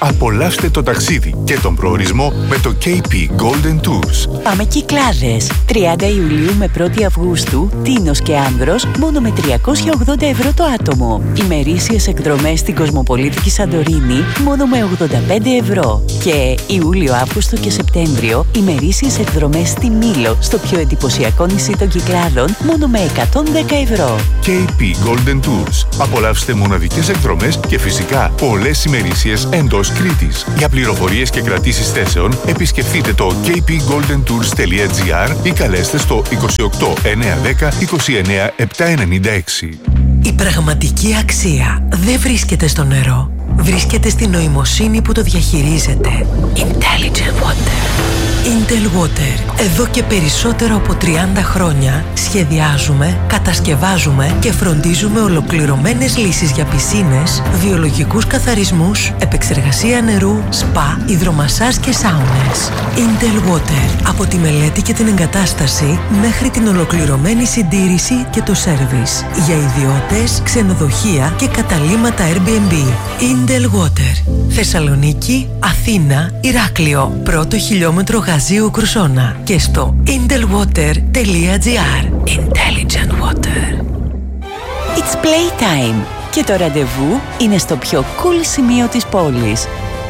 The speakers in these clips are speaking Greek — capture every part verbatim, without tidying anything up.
Απολαύστε το ταξίδι και τον προορισμό με το κέι πι Golden Tours. Πάμε Κυκλάδες. τριάντα Ιουλίου με πρώτη Αυγούστου, Τίνος και Άνδρος, μόνο με τριακόσια ογδόντα ευρώ το άτομο. Ημερήσιες εκδρομές στην Κοσμοπολίτικη Σαντορίνη, μόνο με ογδόντα πέντε ευρώ. Και Ιούλιο, Αύγουστο και Σεπτέμβριο, ημερήσιες εκδρομές στη Μήλο, στο πιο εντυπωσιακό νησί των Κυκλάδων, μόνο με εκατόν δέκα ευρώ. κέι πι Golden Tours. Απολαύστε μοναδικές εκδρομές και φυσικά πολλές ημερήσιες εντός Κρήτης. Για πληροφορίες και κρατήσεις θέσεων, επισκεφτείτε το κέι πι γκόλντεν τουρς τελεία τζι άρ ή καλέστε στο είκοσι οκτώ εννιακόσια δέκα είκοσι εννέα επτακόσια ενενήντα έξι. Η πραγματική αξία δεν βρίσκεται στο νερό. Βρίσκεται στη νοημοσύνη που το διαχειρίζεται. Intelligent Water. Intel Water. Εδώ και περισσότερο από τριάντα χρόνια σχεδιάζουμε, κατασκευάζουμε και φροντίζουμε ολοκληρωμένες λύσεις για πισίνες, βιολογικούς καθαρισμούς, επεξεργασία νερού, σπα, υδρομασάζ και σάουνες. Intel Water. Από τη μελέτη και την εγκατάσταση μέχρι την ολοκληρωμένη συντήρηση και το σέρβις. Για ιδιώτες, ξενοδοχεία και καταλύματα Airbnb. Intel Water. Θεσσαλονίκη, Αθήνα, Ηράκλειο. Πρώτο χιλιόμετρο Γαζίου Κρουσόνα. Και στο intelwater τελεία τζι άρ. Intelligent Water. It's playtime. Και το ραντεβού είναι στο πιο cool σημείο της πόλης.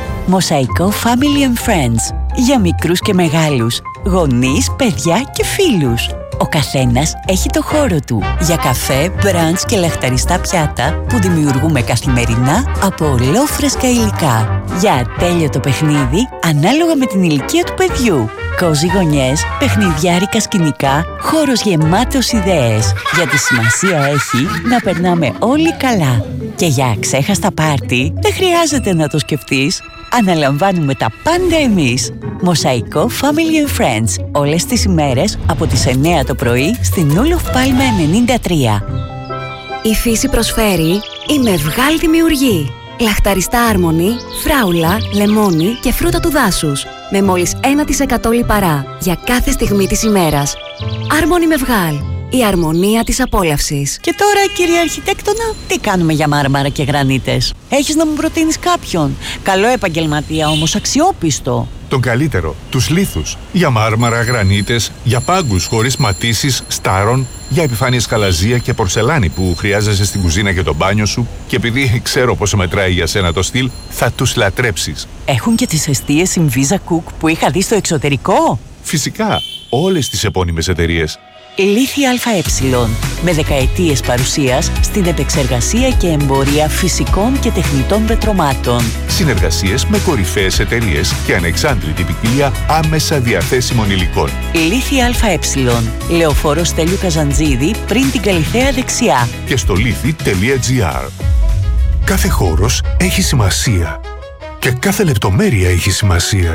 Μοσαϊκό Family and Friends. Για μικρούς και μεγάλους, γονείς, παιδιά και φίλους. Ο καθένας έχει το χώρο του για καφέ, μπραντς και λαχταριστά πιάτα που δημιουργούμε καθημερινά από ολόφρεσκα υλικά. Για ατέλειωτο παιχνίδι ανάλογα με την ηλικία του παιδιού. Κόζι γωνιές, παιχνιδιάρικα σκηνικά, χώρος γεμάτος ιδέες. Γιατί σημασία έχει να περνάμε όλοι καλά. Και για αξέχαστα πάρτι δεν χρειάζεται να το σκεφτείς. Αναλαμβάνουμε τα πάντα εμείς. Μοσαϊκό Family and Friends. Όλες τις ημέρες από τις εννέα το πρωί στην Ούλοφ Πάλμε ενενήντα τρία. Η φύση προσφέρει η Μευγάλ Δημιουργεί. Λαχταριστά άρμονη, φράουλα, λεμόνι και φρούτα του δάσους. Με μόλις ένα τοις εκατό λιπαρά για κάθε στιγμή της ημέρας. Άρμονη Μευγάλ. Η αρμονία της απόλαυσης. Και τώρα, κύριε Αρχιτέκτονα, τι κάνουμε για μάρμαρα και γρανίτες? Έχεις να μου προτείνεις κάποιον? Καλό επαγγελματία όμως, αξιόπιστο. Τον καλύτερο, τους λίθους. Για μάρμαρα, γρανίτες, για πάγκους χωρίς ματίσεις, στάρων, για επιφάνειες καλαζία και πορσελάνη που χρειάζεσαι στην κουζίνα και το μπάνιο σου. Και επειδή ξέρω πόσο μετράει για σένα το στυλ, θα τους λατρέψεις. Έχουν και τις εστίες Inviza Cook που είχα δει στο εξωτερικό. Φυσικά, όλες τις επώνυμες εταιρείες. Λίθη ΑΕ, με δεκαετίες παρουσίας στην επεξεργασία και εμπορία φυσικών και τεχνητών πετρωμάτων. Συνεργασίες με κορυφαίες εταιρείες και ανεξάντλητη ποικιλία άμεσα διαθέσιμων υλικών. Λίθη ΑΕ, Λεωφόρο Στέλιου Καζαντζίδη, πριν την Καλιθέα δεξιά. Και στο λίθη τελεία τζι άρ. Κάθε χώρος έχει σημασία και κάθε λεπτομέρεια έχει σημασία.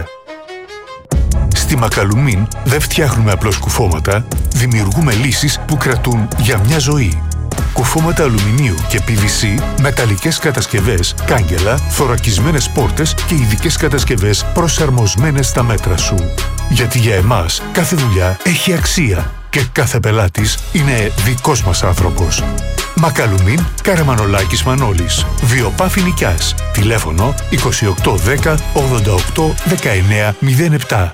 Στη Μακαλουμίν δεν φτιάχνουμε απλώς κουφώματα, δημιουργούμε λύσεις που κρατούν για μια ζωή. Κουφώματα αλουμινίου και πι βι σι, μεταλλικές κατασκευές, κάγκελα, θωρακισμένες πόρτες και ειδικές κατασκευές προσαρμοσμένες στα μέτρα σου. Γιατί για εμάς κάθε δουλειά έχει αξία και κάθε πελάτης είναι δικός μας άνθρωπος. Μακαλουμίν, Καραμανολάκης Μανώλης. Βιοπάφη Νικιάς. Τηλέφωνο είκοσι οκτώ δέκα ογδόντα οκτώ δεκαεννέα μηδέν επτά.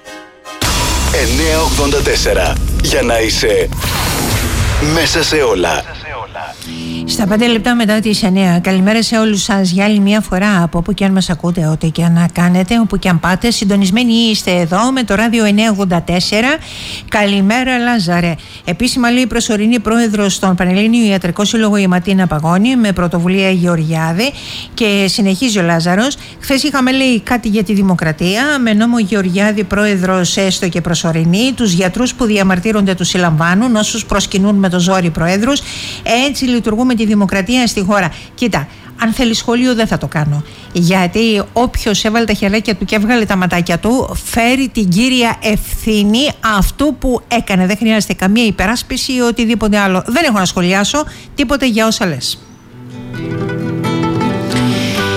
εννιακόσια ογδόντα τέσσερα. Για να είσαι μέσα σε όλα. Στα πέντε λεπτά μετά τις εννέα. Καλημέρα σε όλους σας για άλλη μια φορά, από όπου και αν μας ακούτε, ό,τι και αν κάνετε, όπου και αν πάτε. Συντονισμένοι είστε εδώ με το ράδιο εννιακόσια ογδόντα τέσσερα. Καλημέρα, Λάζαρε. Επίσημα λέει η προσωρινή πρόεδρος στον Πανελλήνιο Ιατρικό Σύλλογο, η Ματίνα Παγώνη, με πρωτοβουλία Γεωργιάδη. Και συνεχίζει ο Λάζαρος. Χθες είχαμε, λέει, κάτι για τη δημοκρατία, με νόμο Γεωργιάδη πρόεδρος, έστω και προσωρινή. Τους γιατρούς που διαμαρτύρονται τους συλλαμβάνουν, όσους προσκυνούν με το ζόρι προέδρους. Έτσι λειτουργούμε τη δημοκρατία στη χώρα. Κοίτα, αν θέλει σχόλιο δεν θα το κάνω. Γιατί όποιος έβαλε τα χεράκια του και έβγαλε τα ματάκια του, φέρει την κύρια ευθύνη αυτού που έκανε. Δεν χρειάζεται καμία υπεράσπιση ή οτιδήποτε άλλο. Δεν έχω να σχολιάσω τίποτε για όσα λες.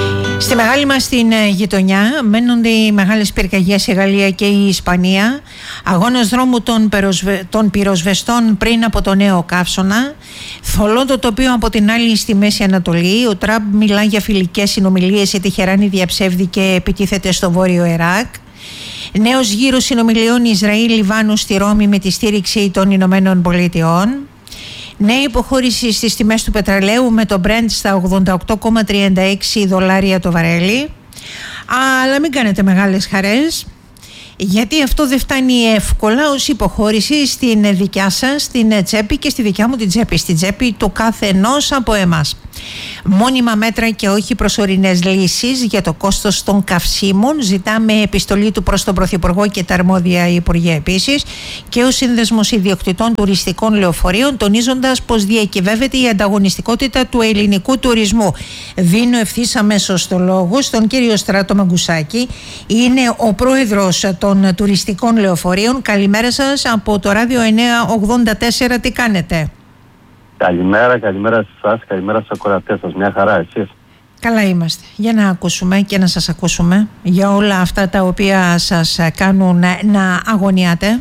Στη μεγάλη μας την γειτονιά μένονται οι μεγάλες πυρκαγιές η Γαλλία και η Ισπανία, αγώνας δρόμου των, περοσβε... των πυροσβεστών πριν από το νέο καύσωνα, θολό το τοπίο από την άλλη στη Μέση Ανατολή. Ο Τραμπ μιλά για φιλικές συνομιλίες, η Τεχεράνη διαψεύδει και επιτίθεται στο Βόρειο Ιράκ. Νέος γύρος συνομιλιών Ισραήλ-Λιβάνου στη Ρώμη με τη στήριξη των Ηνωμένων Πολιτειών. Νέα υποχώρηση στις τιμές του πετρελαίου με το Brent στα ογδόντα οκτώ κόμμα τριάντα έξι δολάρια το βαρέλι. Αλλά μην κάνετε μεγάλες χαρές, γιατί αυτό δεν φτάνει εύκολα ως υποχώρηση στην δικιά σας, στην τσέπη και στη δικιά μου την τσέπη, στην τσέπη του κάθε ενός από εμάς. Μόνιμα μέτρα και όχι προσωρινές λύσεις για το κόστος των καυσίμων. Ζητάμε επιστολή του προς τον Πρωθυπουργό και τα αρμόδια Υπουργεία επίσης και ο Σύνδεσμος Ιδιοκτητών Τουριστικών Λεωφορείων, τονίζοντας πως διακυβεύεται η ανταγωνιστικότητα του ελληνικού τουρισμού. Δίνω ευθύς αμέσως το λόγο στον κύριο Στράτο Μαγκουσάκη. Είναι ο πρόεδρος των τουριστικών λεωφορείων. Καλημέρα σας από το Ράδιο εννιακόσια ογδόντα τέσσερα. Τι κάνετε? Καλημέρα, καλημέρα σε εσάς, καλημέρα στους ακροατές σας. Μια χαρά, εσείς? Καλά είμαστε. Για να ακούσουμε και να σας ακούσουμε για όλα αυτά τα οποία σας κάνουν να, να αγωνιάτε.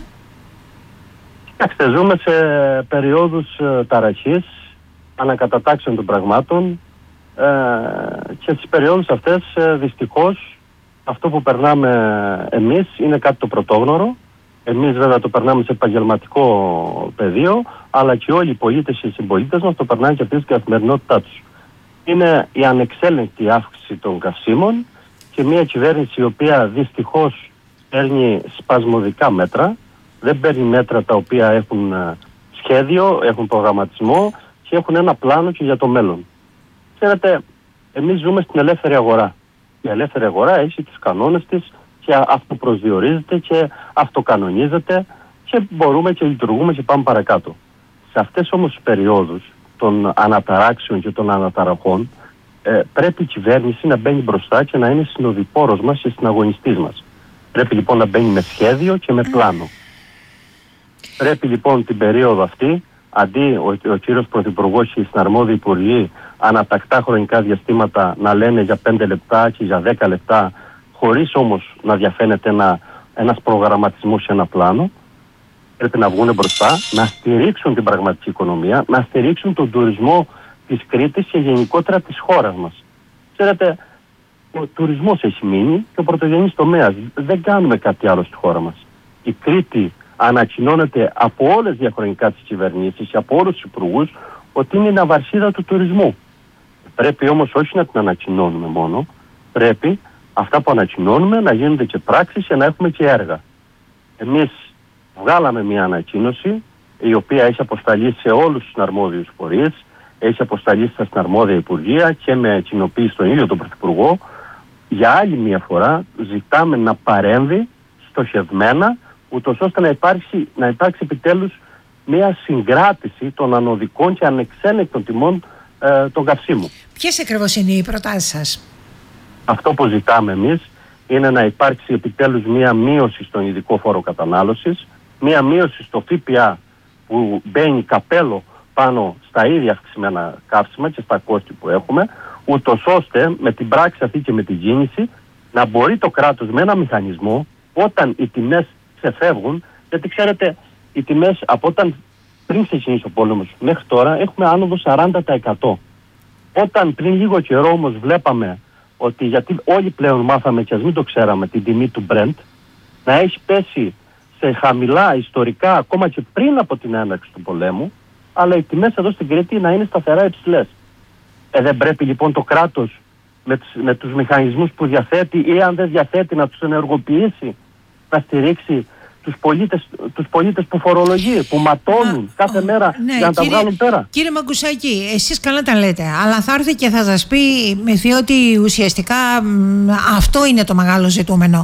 Κοιτάξτε, ζούμε σε περιόδους ε, ταραχής, ανακατατάξεων των πραγμάτων ε, και στις περιόδους αυτές ε, δυστυχώς αυτό που περνάμε εμείς είναι κάτι το πρωτόγνωρο. Εμείς βέβαια το περνάμε σε επαγγελματικό πεδίο, αλλά και όλοι οι πολίτες και οι συμπολίτες μας το περνάνε και επίσης στην καθημερινότητά τους. Είναι η ανεξέλεγκτη αύξηση των καυσίμων και μια κυβέρνηση η οποία δυστυχώς παίρνει σπασμωδικά μέτρα, δεν παίρνει μέτρα τα οποία έχουν σχέδιο, έχουν προγραμματισμό και έχουν ένα πλάνο και για το μέλλον. Ξέρετε, εμείς ζούμε στην ελεύθερη αγορά. Η ελεύθερη αγορά έχει τους κανόνες της και αυτοπροσδιορίζεται και αυτοκανονίζεται και μπορούμε και λειτουργούμε και πάμε παρακάτω. Σε αυτές όμως τις περιόδους των αναταράξεων και των αναταραχών ε, πρέπει η κυβέρνηση να μπαίνει μπροστά και να είναι συνοδοιπόρος μας και συναγωνιστής μας. Πρέπει λοιπόν να μπαίνει με σχέδιο και με πλάνο. Πρέπει λοιπόν την περίοδο αυτή, αντί ο, ο κύριος Πρωθυπουργός και οι συναρμόδιοι υπουργοί ανατακτά χρονικά διαστήματα να λένε για πέντε λεπτά και για δέκα λεπτά, χωρίς όμως να διαφαίνεται ένα, ένας προγραμματισμός και ένα πλάνο, πρέπει να βγουν μπροστά, να στηρίξουν την πραγματική οικονομία, να στηρίξουν τον τουρισμό της Κρήτης και γενικότερα της χώρας μας. Ξέρετε, ο τουρισμός έχει μείνει και ο πρωτογενής τομέας. Δεν κάνουμε κάτι άλλο στη χώρα μας. Η Κρήτη ανακοινώνεται από όλες διαχρονικά τις κυβερνήσεις και από όλους τους υπουργούς ότι είναι η ναυαρχίδα του τουρισμού. Πρέπει όμως όχι να την ανακοινώνουμε μόνο, πρέπει αυτά που ανακοινώνουμε να γίνονται και πράξεις και να έχουμε και έργα. Εμείς βγάλαμε μια ανακοίνωση η οποία έχει αποσταλεί σε όλους τους αρμόδιους φορείς, έχει αποσταλεί στα αρμόδια υπουργεία και με κοινοποίηση στον ίδιο τον Πρωθυπουργό. Για άλλη μια φορά ζητάμε να παρέμβει στοχευμένα, ούτως ώστε να υπάρξει, να υπάρξει επιτέλους μια συγκράτηση των ανωδικών και ανεξέλεγκτων τιμών ε, των καυσίμων. Ποιες ακριβώς είναι οι προτάσεις σας? Αυτό που ζητάμε εμείς είναι να υπάρξει επιτέλους μία μείωση στον ειδικό φόρο κατανάλωσης, μία μείωση στο ΦΠΑ που μπαίνει καπέλο πάνω στα ίδια αυξημένα καύσιμα και στα κόστη που έχουμε, ούτως ώστε με την πράξη αυτή και με την κίνηση να μπορεί το κράτος με ένα μηχανισμό όταν οι τιμές ξεφεύγουν, γιατί ξέρετε οι τιμές από όταν πριν ξεκινήσει ο πόλεμος μέχρι τώρα έχουμε άνοδο σαράντα τοις εκατό. Όταν πριν λίγο καιρό όμως βλέπαμε ότι, γιατί όλοι πλέον μάθαμε και ας μην το ξέραμε, την τιμή του Brent να έχει πέσει σε χαμηλά ιστορικά ακόμα και πριν από την έναρξη του πολέμου, αλλά οι τιμές εδώ στην Κρήτη να είναι σταθερά υψηλές. Ε, δεν πρέπει λοιπόν το κράτος με, με τους μηχανισμούς που διαθέτει ή αν δεν διαθέτει να τους ενεργοποιήσει, να στηρίξει τους πολίτες, τους πολίτες που φορολογεί, που ματώνουν Μα, κάθε μέρα ναι, για να κύριε, τα βγάλουν πέρα. Κύριε Μαγκουσάκη, εσείς καλά τα λέτε, αλλά θα έρθει και θα σας πει, διότι ουσιαστικά αυτό είναι το μεγάλο ζητούμενο,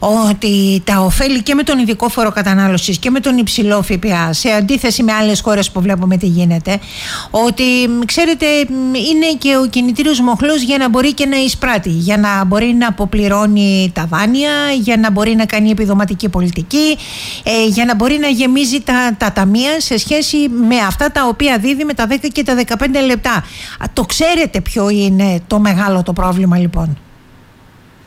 ότι τα ωφέλη και με τον ειδικό φόρο κατανάλωσης και με τον υψηλό ΦΠΑ, σε αντίθεση με άλλες χώρες που βλέπουμε τι γίνεται, ότι ξέρετε είναι και ο κινητήριος μοχλός για να μπορεί και να εισπράττει, για να μπορεί να αποπληρώνει τα δάνεια, για να μπορεί να κάνει επιδοματική πολιτική, Ε, για να μπορεί να γεμίζει τα, τα ταμεία σε σχέση με αυτά τα οποία δίδει με τα δέκα και τα δεκαπέντε λεπτά. Το ξέρετε ποιο είναι το μεγάλο το πρόβλημα λοιπόν?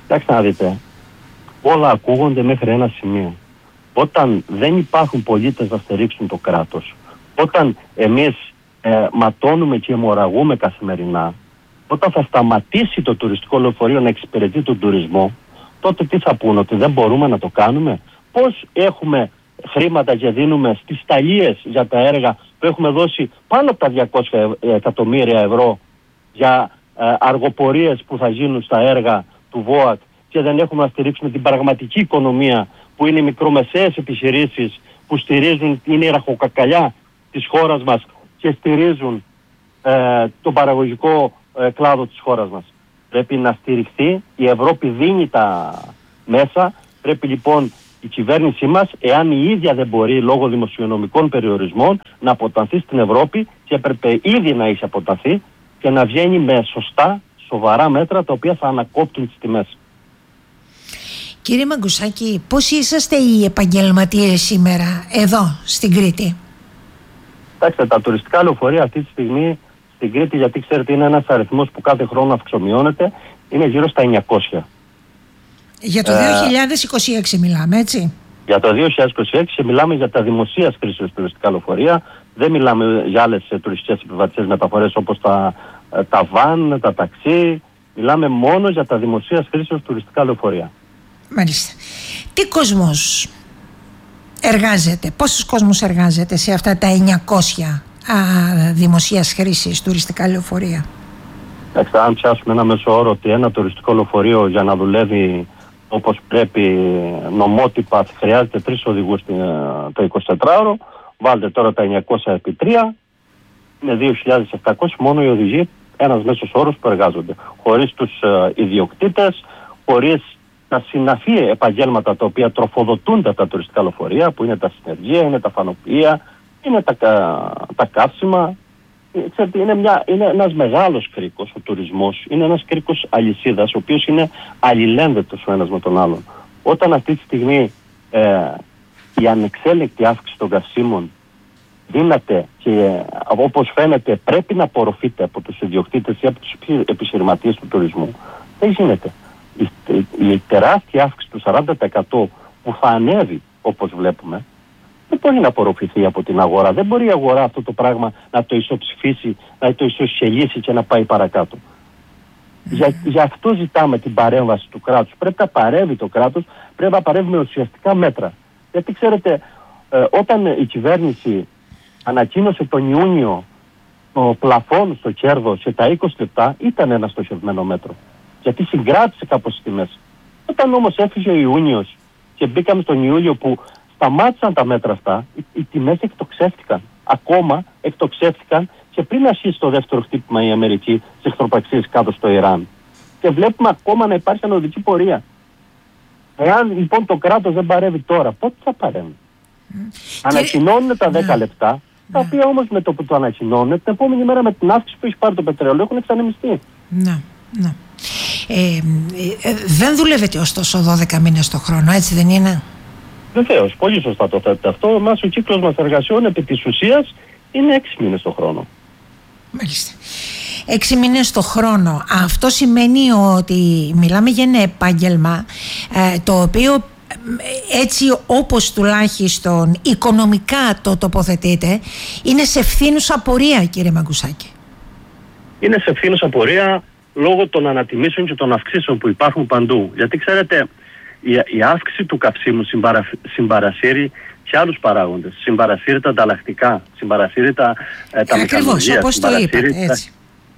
Κοιτάξτε να δείτε, όλα ακούγονται μέχρι ένα σημείο. Όταν δεν υπάρχουν πολίτες να στηρίξουν το κράτος, όταν εμείς ε, ματώνουμε και αιμορραγούμε καθημερινά, όταν θα σταματήσει το τουριστικό λεωφορείο να εξυπηρετεί τον τουρισμό, τότε τι θα πούνε, ότι δεν μπορούμε να το κάνουμε? Πώς έχουμε χρήματα και δίνουμε στις ταλίες για τα έργα που έχουμε δώσει πάνω από τα διακόσια εκατομμύρια ευρώ για ε, αργοπορίες που θα γίνουν στα έργα του ΒΟΑΚ, και δεν έχουμε να στηρίξουμε την πραγματική οικονομία που είναι οι μικρομεσαίες επιχειρήσεις που στηρίζουν, είναι η ραχοκακαλιά της χώρας μας και στηρίζουν ε, τον παραγωγικό ε, κλάδο της χώρας μας. Πρέπει να στηριχθεί, η Ευρώπη δίνει τα μέσα, πρέπει λοιπόν η κυβέρνησή μας, εάν η ίδια δεν μπορεί λόγω δημοσιονομικών περιορισμών να αποτανθεί στην Ευρώπη, και έπρεπε ήδη να έχει αποτανθεί, και να βγαίνει με σωστά, σοβαρά μέτρα τα οποία θα ανακόπτουν τις τιμές. Κύριε Μαγκουσάκη, πώς είσαστε οι επαγγελματίες σήμερα εδώ στην Κρήτη? Κοιτάξτε, τα τουριστικά λεωφορεία αυτή τη στιγμή στην Κρήτη, γιατί ξέρετε είναι ένας αριθμός που κάθε χρόνο αυξομειώνεται, είναι γύρω στα εννιακόσια. Για το δύο χιλιάδες είκοσι έξι μιλάμε, έτσι? Για το δύο χιλιάδες είκοσι έξι μιλάμε για τα δημοσίας χρήσεως τουριστικά λεωφορεία. Δεν μιλάμε για άλλες τουριστικές επιβατικές μεταφορές όπως τα, τα βαν, τα ταξί. Μιλάμε μόνο για τα δημοσίας χρήσεως τουριστικά λεωφορεία. Μάλιστα. Τι κόσμος εργάζεται, πόσος κόσμος εργάζεται σε αυτά τα εννιακόσια α, δημοσίας χρήσης τουριστικά λεωφορεία? Εντάξει, αν πιάσουμε ένα μέσο όρο ότι ένα τουριστικό λεωφορείο για να δουλεύει όπως πρέπει νομότυπα χρειάζεται τρεις οδηγούς το εικοσιτετράωρο, βάλτε τώρα τα εννιακόσια επί τρία, είναι δύο χιλιάδες επτακόσιοι μόνο οι οδηγοί, ένας μέσος όρος που εργάζονται. Χωρίς τους ε, ιδιοκτήτες, χωρίς τα συναφή επαγγέλματα τα οποία τροφοδοτούνται από τα τουριστικά λεωφορεία, που είναι τα συνεργεία, είναι τα φανοποιεία, είναι τα, τα καύσιμα. Ξέρετε, είναι, μια, είναι ένας μεγάλος κρίκος ο τουρισμός, είναι ένας κρίκος αλυσίδας, ο οποίος είναι αλληλένδετος ο ένας με τον άλλον. Όταν αυτή τη στιγμή ε, η ανεξέλεγκτη αύξηση των καυσίμων δύναται και ε, όπως φαίνεται πρέπει να απορροφείται από τους ιδιοκτήτες ή από τους επιχειρηματίες του τουρισμού, δεν γίνεται. Η, η, η τεράστια αύξηση του σαράντα τοις εκατό που θα ανέβει όπως βλέπουμε, δεν μπορεί να απορροφηθεί από την αγορά. Δεν μπορεί η αγορά αυτό το πράγμα να το ισοψηφίσει, να το ισοσχελίσει και να πάει παρακάτω. Mm. Για, για αυτό ζητάμε την παρέμβαση του κράτους. Πρέπει να παρέμβει το κράτος, πρέπει να παρέμβει με ουσιαστικά μέτρα. Γιατί ξέρετε, ε, όταν η κυβέρνηση ανακοίνωσε τον Ιούνιο το πλαφόν στο κέρδος σε τα είκοσι λεπτά, ήταν ένα στοχευμένο μέτρο. Γιατί συγκράτησε κάπως τις τιμές. Όταν όμως έφυγε ο Ιούνιος και μπήκαμε στον Ιούλιο που σταμάτησαν τα μέτρα αυτά, οι, οι τιμές εκτοξεύτηκαν. Ακόμα εκτοξεύτηκαν και πριν αρχίσει το δεύτερο χτύπημα η Αμερική στις εχθροπραξίες κάτω στο Ιράν. Και βλέπουμε ακόμα να υπάρχει ανωδική πορεία. Εάν λοιπόν το κράτος δεν παρέμβει τώρα, πότε θα παρέμβει? Mm. Ανακοινώνουν τα δέκα λεπτά, mm. τα οποία όμως με το που το ανακοινώνουν, την επόμενη μέρα με την αύξηση που έχει πάρει το πετρέλαιο έχουν εξανεμιστεί. Ναι, ναι. Ε, ε, ε, δεν δουλεύετε ωστόσο δώδεκα μήνες το χρόνο, έτσι δεν είναι? Βεβαίως, πολύ σωστά το θέτε αυτό. Εμάς ο κύκλος μας εργασιών επί της ουσίας είναι έξι μήνες το χρόνο. Μάλιστα. Έξι μήνες το χρόνο. Αυτό σημαίνει ότι μιλάμε για ένα επάγγελμα ε, το οποίο έτσι όπως τουλάχιστον οικονομικά το τοποθετείτε είναι σε ευθύνουσα πορεία, κύριε Μαγκουσάκη. Είναι σε ευθύνουσα πορεία λόγω των ανατιμήσεων και των αυξήσεων που υπάρχουν παντού. Γιατί ξέρετε, η, η αύξηση του καυσίμου συμπαρα, συμπαρασύρει και άλλους παράγοντες. Συμπαρασύρει τα ανταλλακτικά, συμπαρασύρει τα, ε, τα Ακριβώς, όπως το είπατε, έτσι.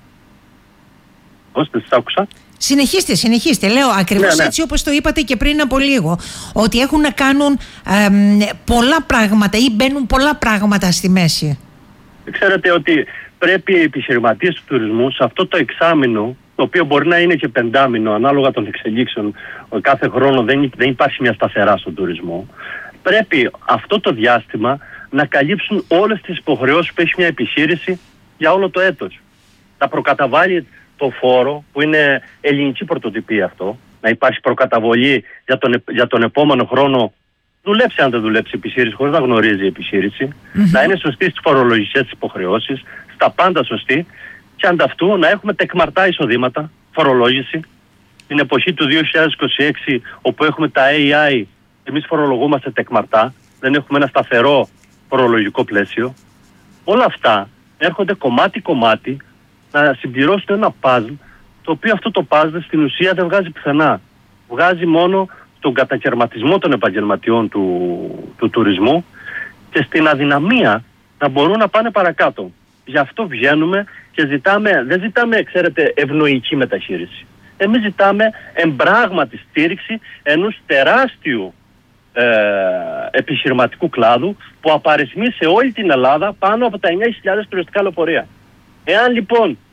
Πώς, δεν σας άκουσα? Συνεχίστε, συνεχίστε. Λέω ακριβώς ναι, ναι. έτσι όπως το είπατε και πριν από λίγο. Ότι έχουν να κάνουν ε, πολλά πράγματα ή μπαίνουν πολλά πράγματα στη μέση. Ξέρετε ότι πρέπει οι επιχειρηματίες του τουρισμού σε αυτό το εξάμηνο, το οποίο μπορεί να είναι και πεντάμηνο ανάλογα των εξελίξεων, κάθε χρόνο δεν, δεν υπάρχει μια σταθερά στον τουρισμό, πρέπει αυτό το διάστημα να καλύψουν όλες τις υποχρεώσεις που έχει μια επιχείρηση για όλο το έτος. Να προκαταβάλει το φόρο, που είναι ελληνική πρωτοτυπία αυτό, να υπάρχει προκαταβολή για τον, για τον επόμενο χρόνο, δουλέψει αν δεν δουλέψει η επιχείρηση, χωρίς να γνωρίζει η επιχείρηση, mm-hmm. να είναι σωστή στις φορολογικές υποχρεώσεις, στα πάντα σωστή, και ανταυτού να έχουμε τεκμαρτά εισοδήματα, φορολόγηση, στην εποχή του δύο χιλιάδες είκοσι έξι, όπου έχουμε τα έι άι, εμείς φορολογούμαστε τεκμαρτά, δεν έχουμε ένα σταθερό φορολογικό πλαίσιο. Όλα αυτά έρχονται κομμάτι-κομμάτι να συμπληρώσουν ένα παζλ, το οποίο αυτό το παζλ στην ουσία δεν βγάζει πουθενά. Βγάζει μόνο στον κατακαιρματισμό των επαγγελματιών του, του τουρισμού και στην αδυναμία να μπορούν να πάνε παρακάτω. Γι' αυτό βγαίνουμε και ζητάμε, δεν ζητάμε, ξέρετε, ευνοϊκή μεταχείριση. Εμείς ζητάμε εμπράγματη στήριξη ενός τεράστιου ε, επιχειρηματικού κλάδου που απαριθμεί σε όλη την Ελλάδα πάνω από τα εννιά χιλιάδες τουριστικά λεωφορεία. Εάν λοιπόν